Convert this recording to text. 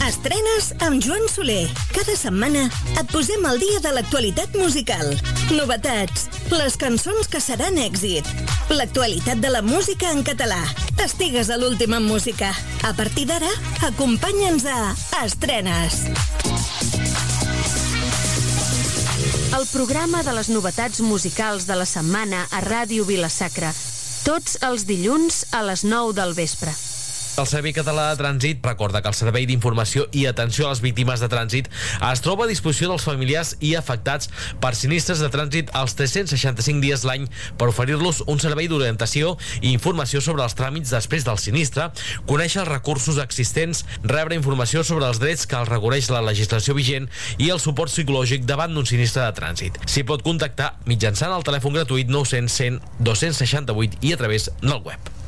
Estrenes amb Joan Soler. Cada setmana et posem al dia de l'actualitat musical. Novetats, les cançons que seran èxit, l'actualitat de la música en català. Estigues a l'últim en música. A partir d'ara, acompanya'ns a Estrenes. El programa de les novetats musicals de la setmana a Ràdio Vila-sacra. Tots els dilluns a les 9 del vespre. El Servei Català de Trànsit recorda que el Servei d'Informació i Atenció a les Víctimes de Trànsit es troba a disposició dels familiars i afectats per sinistres de trànsit als 365 dies l'any per oferir-los un servei d'orientació i informació sobre els tràmits després del sinistre, conèixer els recursos existents, rebre informació sobre els drets que els reconeix la legislació vigent i el suport psicològic davant d'un sinistre de trànsit. S'hi pot contactar mitjançant el telèfon gratuït 900 100 268 i a través del web.